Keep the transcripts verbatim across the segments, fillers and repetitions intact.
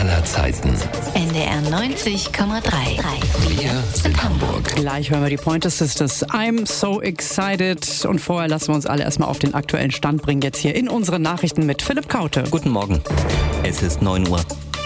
aller Zeiten. N D R neunzig Komma drei. Wir sind Hamburg. Gleich hören wir die Pointer Sisters. I'm so excited. Und vorher lassen wir uns alle erstmal auf den aktuellen Stand bringen. Jetzt hier in unseren Nachrichten mit Philipp Kaute. Guten Morgen. Es ist neun Uhr.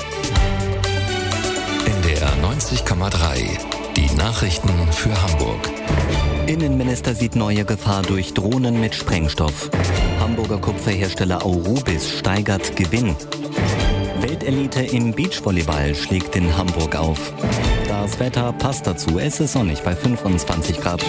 N D R neunzig Komma drei. Die Nachrichten für Hamburg. Innenminister sieht neue Gefahr durch Drohnen mit Sprengstoff. Hamburger Kupferhersteller Aurubis steigert Gewinn. Weltelite im Beachvolleyball schlägt in Hamburg auf. Das Wetter passt dazu. Es ist sonnig bei fünfundzwanzig Grad.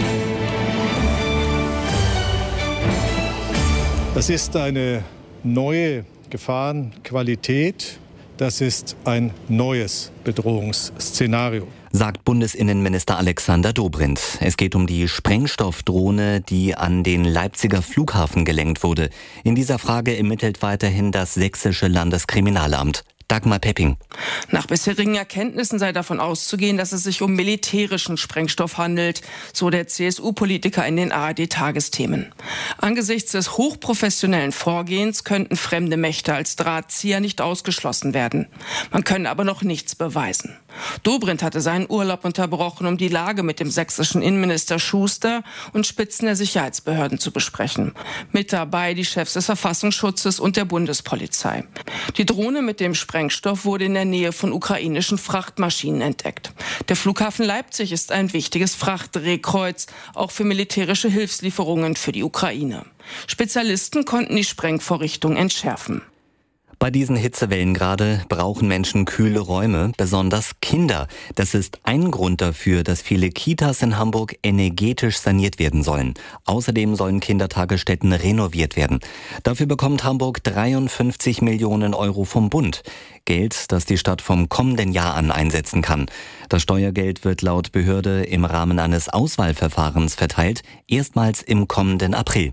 Das ist eine neue Gefahrenqualität. Das ist ein neues Bedrohungsszenario, sagt Bundesinnenminister Alexander Dobrindt. Es geht um die Sprengstoffdrohne, die an den Leipziger Flughafen gelenkt wurde. In dieser Frage ermittelt weiterhin das sächsische Landeskriminalamt. Dagmar Pepping. Nach bisherigen Erkenntnissen sei davon auszugehen, dass es sich um militärischen Sprengstoff handelt, so der C S U-Politiker in den A R D-Tagesthemen. Angesichts des hochprofessionellen Vorgehens könnten fremde Mächte als Drahtzieher nicht ausgeschlossen werden. Man könne aber noch nichts beweisen. Dobrindt hatte seinen Urlaub unterbrochen, um die Lage mit dem sächsischen Innenminister Schuster und Spitzen der Sicherheitsbehörden zu besprechen. Mit dabei die Chefs des Verfassungsschutzes und der Bundespolizei. Die Drohne mit dem Sprengstoff wurde in der Nähe von ukrainischen Frachtmaschinen entdeckt. Der Flughafen Leipzig ist ein wichtiges Frachtdrehkreuz, auch für militärische Hilfslieferungen für die Ukraine. Spezialisten konnten die Sprengvorrichtung entschärfen. Bei diesen Hitzewellen gerade brauchen Menschen kühle Räume, besonders Kinder. Das ist ein Grund dafür, dass viele Kitas in Hamburg energetisch saniert werden sollen. Außerdem sollen Kindertagesstätten renoviert werden. Dafür bekommt Hamburg dreiundfünfzig Millionen Euro vom Bund. Geld, das die Stadt vom kommenden Jahr an einsetzen kann. Das Steuergeld wird laut Behörde im Rahmen eines Auswahlverfahrens verteilt, erstmals im kommenden April.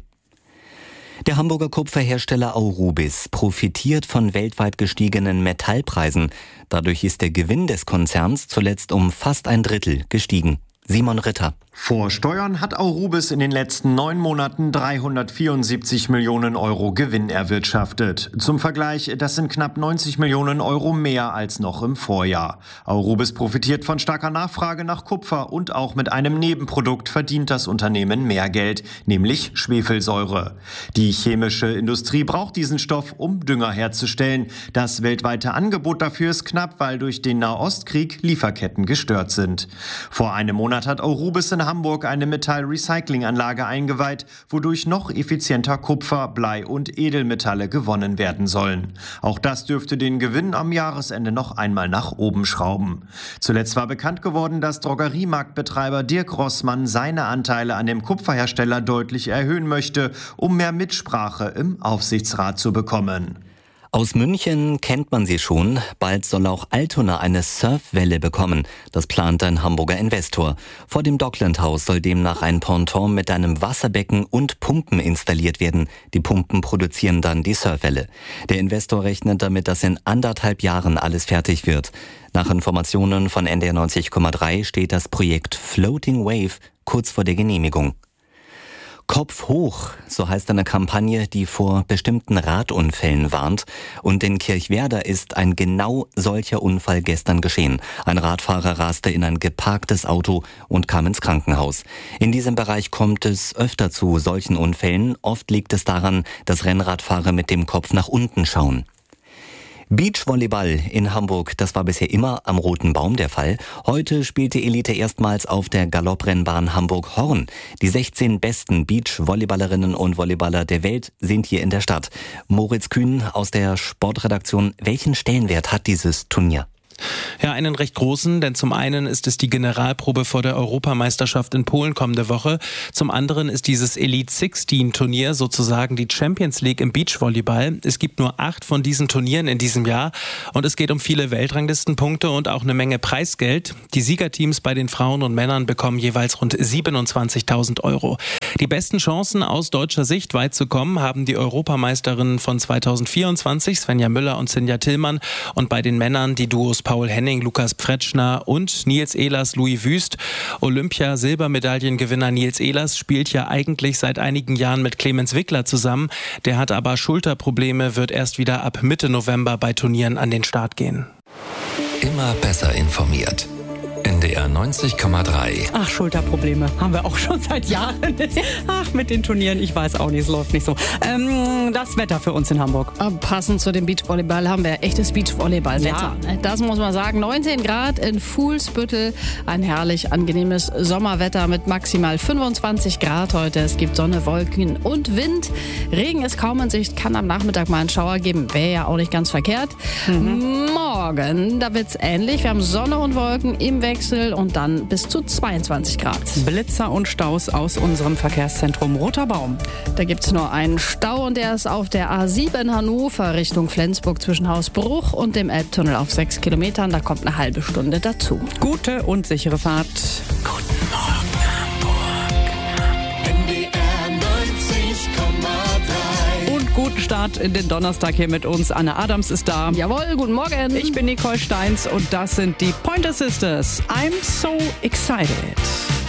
Der Hamburger Kupferhersteller Aurubis profitiert von weltweit gestiegenen Metallpreisen. Dadurch ist der Gewinn des Konzerns zuletzt um fast ein Drittel gestiegen. Simon Ritter. Vor Steuern hat Aurubis in den letzten neun Monaten dreihundertvierundsiebzig Millionen Euro Gewinn erwirtschaftet. Zum Vergleich, das sind knapp neunzig Millionen Euro mehr als noch im Vorjahr. Aurubis profitiert von starker Nachfrage nach Kupfer und auch mit einem Nebenprodukt verdient das Unternehmen mehr Geld, nämlich Schwefelsäure. Die chemische Industrie braucht diesen Stoff, um Dünger herzustellen. Das weltweite Angebot dafür ist knapp, weil durch den Nahostkrieg Lieferketten gestört sind. Vor einem Monat hat Aurubis in Hamburg eine Metallrecyclinganlage eingeweiht, wodurch noch effizienter Kupfer, Blei und Edelmetalle gewonnen werden sollen. Auch das dürfte den Gewinn am Jahresende noch einmal nach oben schrauben. Zuletzt war bekannt geworden, dass Drogeriemarktbetreiber Dirk Rossmann seine Anteile an dem Kupferhersteller deutlich erhöhen möchte, um mehr Mitsprache im Aufsichtsrat zu bekommen. Aus München kennt man sie schon. Bald soll auch Altona eine Surfwelle bekommen. Das plant ein Hamburger Investor. Vor dem Dockland-Haus soll demnach ein Ponton mit einem Wasserbecken und Pumpen installiert werden. Die Pumpen produzieren dann die Surfwelle. Der Investor rechnet damit, dass in anderthalb Jahren alles fertig wird. Nach Informationen von N D R neunzig Komma drei steht das Projekt Floating Wave kurz vor der Genehmigung. Kopf hoch, so heißt eine Kampagne, die vor bestimmten Radunfällen warnt. Und in Kirchwerder ist ein genau solcher Unfall gestern geschehen. Ein Radfahrer raste in ein geparktes Auto und kam ins Krankenhaus. In diesem Bereich kommt es öfter zu solchen Unfällen. Oft liegt es daran, dass Rennradfahrer mit dem Kopf nach unten schauen. Beachvolleyball in Hamburg, das war bisher immer am Roten Baum der Fall. Heute spielt die Elite erstmals auf der Galopprennbahn Hamburg-Horn. Die sechzehn besten Beachvolleyballerinnen und Volleyballer der Welt sind hier in der Stadt. Moritz Kühn aus der Sportredaktion, welchen Stellenwert hat dieses Turnier? Ja, einen recht großen, denn zum einen ist es die Generalprobe vor der Europameisterschaft in Polen kommende Woche. Zum anderen ist dieses Elite sechzehn Turnier sozusagen die Champions League im Beachvolleyball. Es gibt nur acht von diesen Turnieren in diesem Jahr und es geht um viele Weltranglistenpunkte und auch eine Menge Preisgeld. Die Siegerteams bei den Frauen und Männern bekommen jeweils rund siebenundzwanzigtausend Euro. Die besten Chancen aus deutscher Sicht weit zu kommen haben die Europameisterinnen von zweitausendvierundzwanzig, Svenja Müller und Sinja Tillmann, und bei den Männern die Duos Paul Henning, Lukas Pfretschner und Nils Ehlers, Louis Wüst. Olympia-Silbermedaillengewinner Nils Ehlers spielt ja eigentlich seit einigen Jahren mit Clemens Wickler zusammen. Der hat aber Schulterprobleme, wird erst wieder ab Mitte November bei Turnieren an den Start gehen. Immer besser informiert. N D R neunzig Komma drei. Ach, Schulterprobleme haben wir auch schon seit Jahren. Ach, mit den Turnieren, ich weiß auch nicht, es läuft nicht so. Ähm, das Wetter für uns in Hamburg. Passend zu dem Beachvolleyball haben wir echtes Beachvolleyball-Wetter. Ja. Das muss man sagen. neunzehn Grad in Fuhlsbüttel. Ein herrlich angenehmes Sommerwetter mit maximal fünfundzwanzig Grad heute. Es gibt Sonne, Wolken und Wind. Regen ist kaum in Sicht, kann am Nachmittag mal einen Schauer geben. Wäre ja auch nicht ganz verkehrt. Mhm. Morgen, da wird es ähnlich. Wir haben Sonne und Wolken im Wechsel und dann bis zu zweiundzwanzig Grad. Blitzer und Staus aus unserem Verkehrszentrum Roter Baum. Da gibt es nur einen Stau und der ist auf der A sieben Hannover Richtung Flensburg zwischen Hausbruch und dem Elbtunnel auf sechs Kilometern. Da kommt eine halbe Stunde dazu. Gute und sichere Fahrt. Guten Morgen, Hamburg. N D R neunzig Komma drei. Und guten Start in den Donnerstag hier mit uns. Anne Adams ist da. Jawohl, guten Morgen. Ich bin Nicole Steins und das sind die Pointer Sisters. I'm so excited.